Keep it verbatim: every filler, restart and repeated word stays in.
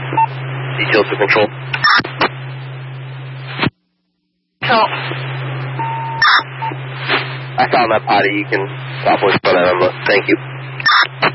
Details to control. Control. I found that potty. You can stop with that. Thank you.